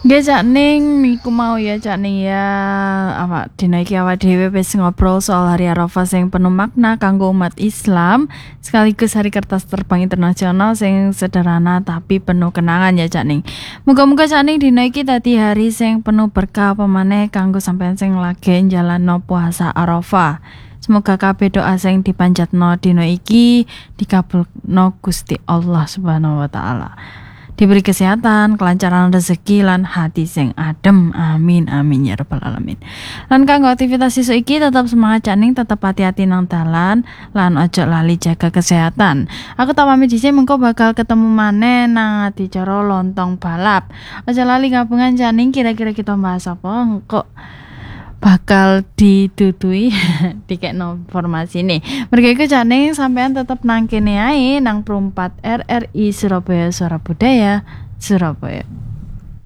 Nggih Cak Ning, iku mau ya Cak Ning ya. Apa dina iki awak dhewe wis ngobrol soal Hari Arafah sing penuh makna kanggo umat Islam, sekaligus hari kertas terbang internasional sing sederhana tapi penuh kenangan ya Cak Ning. Muga-muga Cak Ning dina iki dadi hari sing penuh berkah apa maneh kanggo sampeyan sing lagi njalanno puasa Arafah. Semoga kabeh doa sing dipanjatno dina iki dikabulno Gusti Allah Subhanahu wa taala. Diberi kesehatan, kelancaran rezeki lan hati sing adem. Amin amin ya rabbal alamin. Lan kanggo aktivitas sesuk iki tetap semangat Cak Ning, tetap hati-hati nang dalan lan ojo lali jaga kesehatan. Aku tak pamit dhisik mengko bakal ketemu maneh nang adicara lontong balap. Ojo lali gabungan Cak Ning, kira-kira kita bahas apa engko bakal ditutui dikekno informasi nih. Mergo iku Cak Ning sampean tetep nang kene ae nang 4 RRI Surabaya Suara Budaya Surabaya.